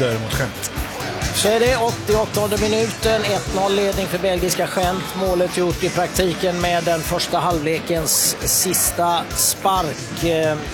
sekunder mot Gent. Så är det 88:e minuten, 1-0 ledning för belgiska Gent. Målet gjort i praktiken med den första halvlekens sista spark.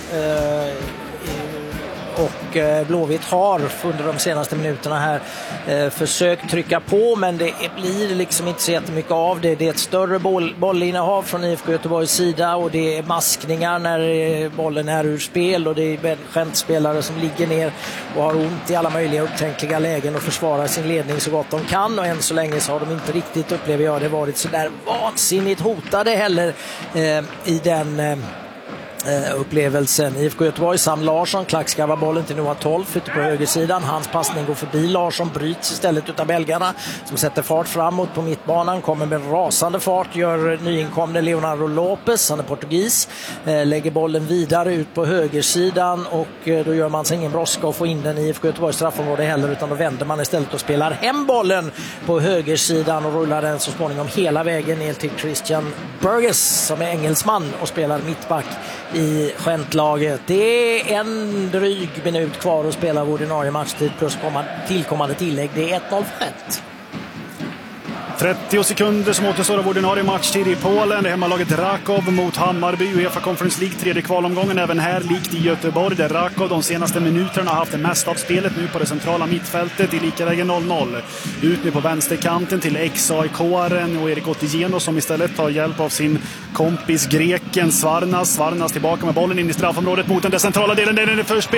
Och Blåvitt har under de senaste minuterna här försökt trycka på, men det blir liksom inte så jättemycket av det. Det är ett större bollinnehav från IFK Göteborgs sida och det är maskningar när bollen är ur spel och det är Gent-spelare som ligger ner och har ont i alla möjliga upptänkliga lägen och försvarar sin ledning så gott de kan, och än så länge så har de inte riktigt, upplever jag, det varit så där vansinnigt hotade heller i den upplevelsen. IFK Göteborg, Sam Larsson klackskarvar bollen till Noah Tolf ute på högersidan. Hans passning går förbi Larsson, bryts istället utav belgarna som sätter fart framåt på mittbanan, kommer med rasande fart, gör nyinkomne Leonardo Lopez, han är portugis, lägger bollen vidare ut på högersidan och då gör man sig ingen brådska att få in den i IFK Göteborgs straffområde heller, utan då vänder man istället och spelar hem bollen på högersidan och rullar den så småningom hela vägen ner till Christian Burgess som är engelsman och spelar mittback i Gent-laget. Det är en dryg minut kvar att spela av ordinarie matchtid plus tillkommande tillägg. Det är 1-0 för Gent. 30 sekunder som återstår av ordinarie matchtid i Polen. Det är hemmalaget Rakov mot Hammarby. UEFA Conference League, tredje kvalomgången. Även här likt i Göteborg där Rakov de senaste minuterna har haft det mesta av spelet nu på det centrala mittfältet i likavägen 0-0. Ut nu på vänsterkanten till ex-AIK-aren och Erik Otigeno som istället tar hjälp av sin kompis greken Svarnas. Svarnas tillbaka med bollen in i straffområdet mot den där centrala delen där den är förspel.